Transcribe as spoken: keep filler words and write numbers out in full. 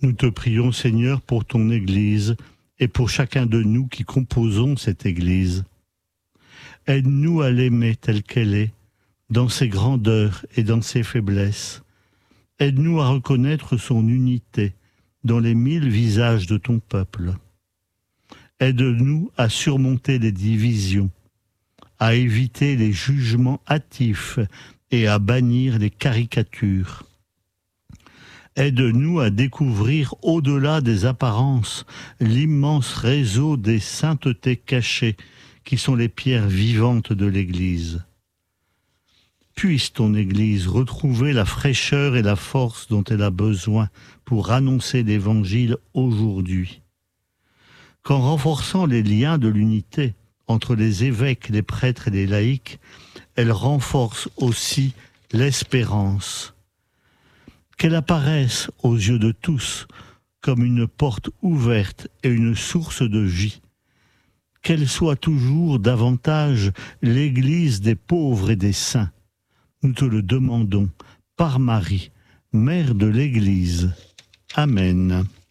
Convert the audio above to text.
Nous te prions, Seigneur, pour ton Église et pour chacun de nous qui composons cette Église. Aide-nous à l'aimer telle qu'elle est, dans ses grandeurs et dans ses faiblesses. Aide-nous à reconnaître son unité dans les mille visages de ton peuple. Aide-nous à surmonter les divisions, à éviter les jugements hâtifs et à bannir les caricatures. Aide-nous à découvrir au-delà des apparences l'immense réseau des saintetés cachées qui sont les pierres vivantes de l'Église. Puisse ton Église retrouver la fraîcheur et la force dont elle a besoin pour annoncer l'Évangile aujourd'hui. Qu'en renforçant les liens de l'unité entre les évêques, les prêtres et les laïcs, elle renforce aussi l'espérance. Qu'elle apparaisse aux yeux de tous comme une porte ouverte et une source de vie. Qu'elle soit toujours davantage l'Église des pauvres et des saints. Nous te le demandons par Marie, Mère de l'Église. Amen.